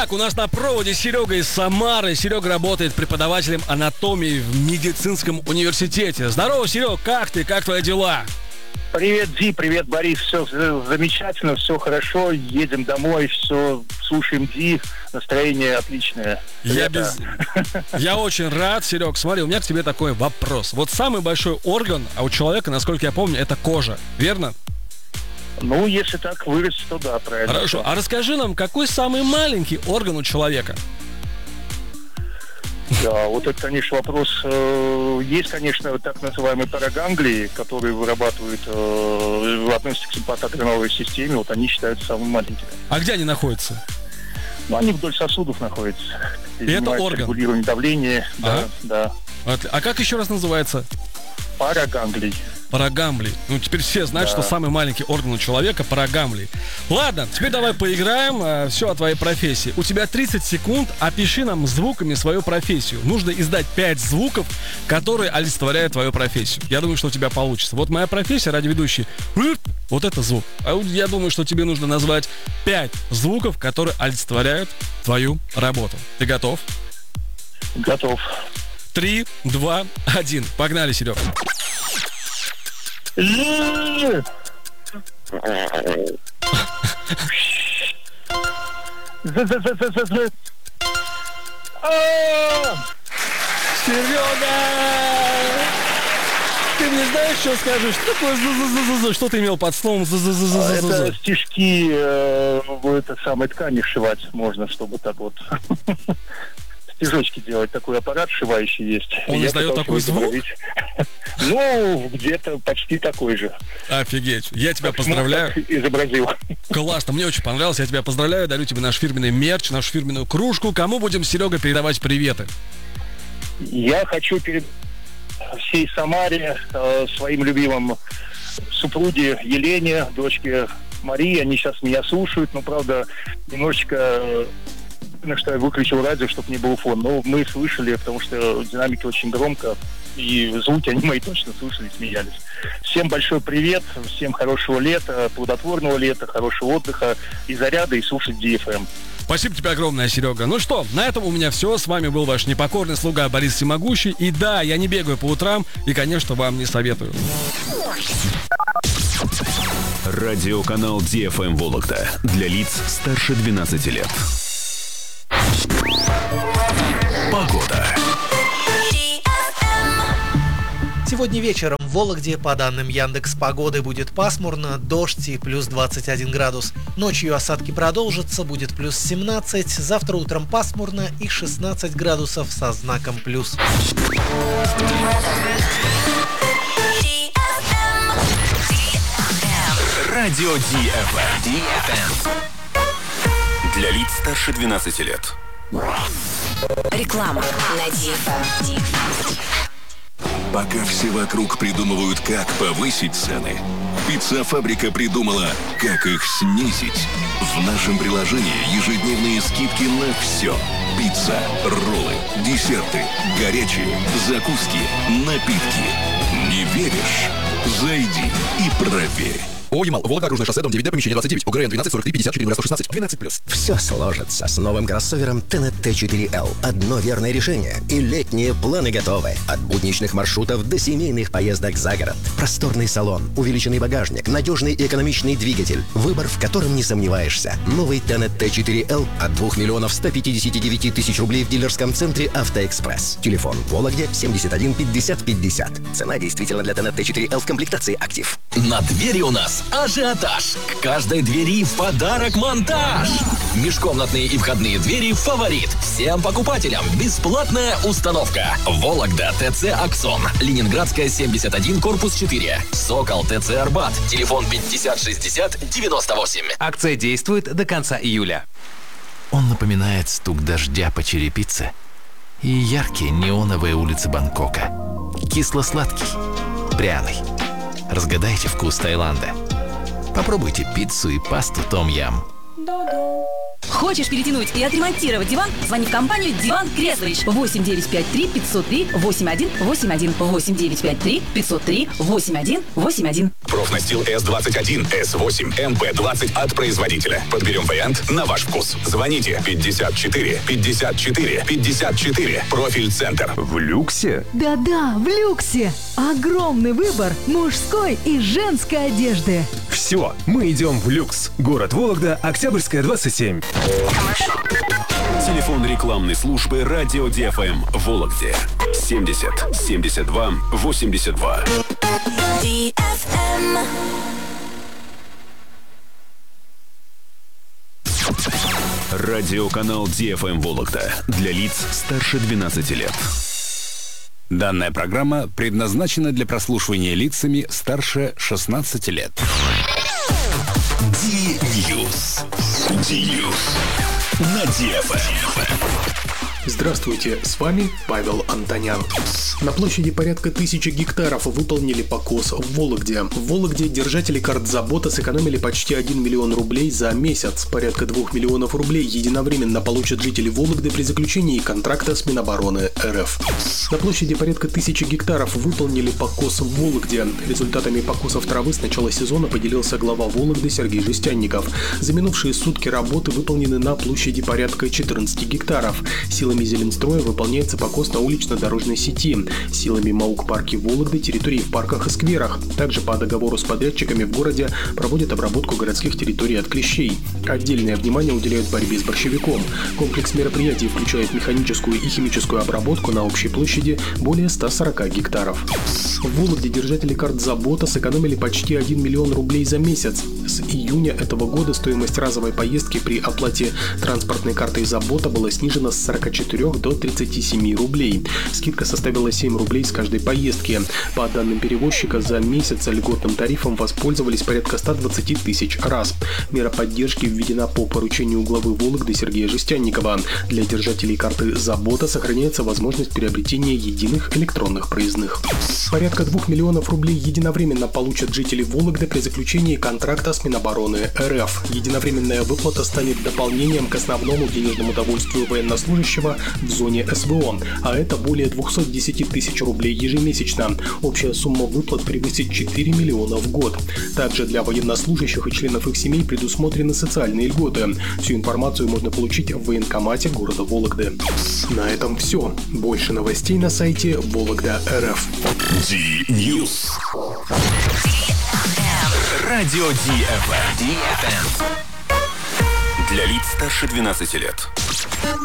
Так, у нас на проводе Серега из Самары. Серега работает преподавателем анатомии в медицинском университете. Здорово, Серег, как ты? Как твои дела? Привет, Ди, привет, Борис. Все замечательно, все хорошо. Едем домой, все, слушаем Ди. Настроение отличное. Я очень рад, Серег. Смотри, у меня к тебе такой вопрос. Вот самый большой орган, а у человека, насколько я помню, это кожа, верно? Ну, если так вырасти, то да, правильно. Хорошо. А расскажи нам, какой самый маленький орган у человека? Да, вот это, конечно, вопрос. Есть, конечно, так называемые параганглии, которые вырабатывают, относятся к симпатоадреналовой системе. Вот они считаются самыми маленькими. А где они находятся? Ну, они вдоль сосудов находятся. И это орган? Регулирование давления, ага. Да. А как еще раз называется? Параганглий. Парагамблий. Ну, теперь все знают, что самый маленький орган у человека — парагамблий. Ладно, теперь давай поиграем. Все о твоей профессии. У тебя 30 секунд. Опиши нам звуками свою профессию. Нужно издать 5 звуков, которые олицетворяют твою профессию. Я думаю, что у тебя получится. Вот моя профессия, радиоведущий. Вот это звук. А я думаю, что тебе нужно назвать 5 звуков, которые олицетворяют твою работу. Ты готов? Готов. 3, 2, 1. Погнали, Серега. Серега! Ты мне знаешь, что скажешь? Что такое? Что ты имел под словом? Это стежки, это самой ткани сшивать можно, чтобы так вот стежочки делать. Такой аппарат сшивающий есть. Он издает такой звук? Ну, где-то почти такой же. Офигеть. Я тебя поздравляю. Изобразил. Классно, мне очень понравилось. Я тебя поздравляю. Дарю тебе наш фирменный мерч, нашу фирменную кружку. Кому будем, Серега, передавать приветы? Я хочу перед всей Самаре, своим любимым супруге Елене, дочке Марии. Они сейчас меня слушают, но, правда, немножечко... что я выключил радио, чтобы не было фон. Но мы слышали, потому что динамики очень громко, и звуки они мои точно слышали, смеялись. Всем большой привет, всем хорошего лета, плодотворного лета, хорошего отдыха и заряда, и слушать DFM. Спасибо тебе огромное, Серега. Ну что, на этом у меня все. С вами был ваш непокорный слуга Борис Всемогущий. И да, я не бегаю по утрам, и, конечно, вам не советую. Радиоканал DFM Вологда для лиц старше 12 лет. Погода. Сегодня вечером в Вологде, по данным Яндекс.Погоды, будет пасмурно, дождь и плюс 21 градус. Ночью осадки продолжатся, будет плюс 17. Завтра утром пасмурно и 16 градусов со знаком плюс. Радио DFM. Для лиц старше 12 лет. Реклама на DFM. Пока все вокруг придумывают, как повысить цены, Пицца-фабрика придумала, как их снизить. В нашем приложении ежедневные скидки на все. Пицца, роллы, десерты, горячие, закуски, напитки. Не веришь? Зайди и проверь. ООО «Ямал», Вологда, Окружное шоссе, дом 9, помещение 29, УГРН 12 43 54 116, 12+. Все сложится с новым кроссовером ТНТ-4L. Одно верное решение, и летние планы готовы. От будничных маршрутов до семейных поездок за город. Просторный салон, увеличенный багажник, надежный и экономичный двигатель. Выбор, в котором не сомневаешься. Новый ТНТ-4L от 2 миллионов 159 тысяч рублей в дилерском центре «Автоэкспресс». Телефон в Вологде 71 50 50. Цена действительно для ТНТ-4L в комплектации «Актив». На двери у нас ажиотаж. К каждой двери в подарок монтаж. Межкомнатные и входные двери «Фаворит». Всем покупателям бесплатная установка. Вологда, ТЦ «Аксон». Ленинградская, 71, корпус 4. Сокол, ТЦ «Арбат». Телефон 50 60 98. Акция действует до конца июля. Он напоминает стук дождя по черепице и яркие неоновые улицы Бангкока. Кисло-сладкий, пряный. Разгадайте вкус Таиланда. Попробуйте пиццу и пасту том-ям. Хочешь перетянуть и отремонтировать диван? Звони в компанию «Диван Креслович». 8953 503 8181. 8953 503 8181. Профнастил S21, S8, MP20 от производителя. Подберем вариант на ваш вкус. Звоните 54 54 54. Профиль-центр. В люксе? Да-да, в люксе. Огромный выбор мужской и женской одежды. Все, мы идем в люкс. Город Вологда, Октябрьская, 27. Телефон рекламной службы радио DFM в Вологде 70 72 82. DFM. Радиоканал DFM Вологда для лиц старше 12 лет. Данная программа предназначена для прослушивания лицами старше 16 лет. Ди-Ньюс. Ди-Ньюс. На DFM. Здравствуйте, с вами Павел Антонян. На площади порядка 1000 гектаров выполнили покос в Вологде. В Вологде держатели карт забота сэкономили почти 1 миллион рублей за месяц. Порядка 2 миллионов рублей единовременно получат жители Вологды при заключении контракта с Минобороны РФ. На площади порядка 1000 гектаров выполнили покос в Вологде. Результатами покосов травы с начала сезона поделился глава Вологды Сергей Жестянников. За минувшие сутки работы выполнены на площади порядка 14 гектаров. Силами Зеленстроя выполняется покос на улично-дорожной сети. Силами МАУК парки Вологды территории в парках и скверах. Также по договору с подрядчиками в городе проводят обработку городских территорий от клещей. Отдельное внимание уделяют борьбе с борщевиком. Комплекс мероприятий включает механическую и химическую обработку на общей площади более 140 гектаров. В Вологде держатели карт забота сэкономили почти 1 миллион рублей за месяц. С июня этого года стоимость разовой поездки при оплате транспортной картой забота была снижена с 44 до 37 рублей. Скидка составила 7 рублей с каждой поездки. По данным перевозчика, за месяц льготным тарифом воспользовались порядка 120 тысяч раз. Мера поддержки введена по поручению главы Вологды Сергея Жестянникова. Для держателей карты забота сохраняется возможность приобретения единых электронных проездных. Порядка 2 миллионов рублей единовременно получат жители Вологды при заключении контракта с Минобороны РФ. Единовременная выплата станет дополнением к основному денежному довольствию военнослужащего в зоне СВО, а это более 210 тысяч рублей ежемесячно. Общая сумма выплат превысит 4 миллиона в год. Также для военнослужащих и членов их семей предусмотрены социальные льготы. Всю информацию можно получить в военкомате города Вологды. На этом все. Больше новостей на сайте Вологда.рф. Ди-Ньюс. Радио DFM. Для лиц старше 12 лет.